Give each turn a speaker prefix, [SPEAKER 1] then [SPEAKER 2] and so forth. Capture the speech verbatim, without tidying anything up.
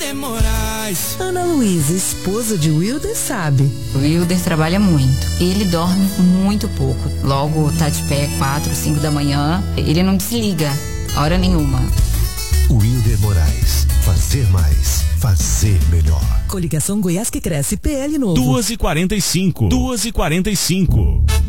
[SPEAKER 1] Wilder Moraes.
[SPEAKER 2] Ana Luísa, esposa de Wilder, sabe.
[SPEAKER 3] O Wilder trabalha muito. Ele dorme muito pouco. Logo tá de pé quatro, cinco da manhã. Ele não desliga, hora nenhuma.
[SPEAKER 4] Wilder Moraes. Fazer mais. Fazer melhor.
[SPEAKER 2] Coligação Goiás que Cresce, P L Novo.
[SPEAKER 5] duas e quarenta e cinco. duas e quarenta e cinco.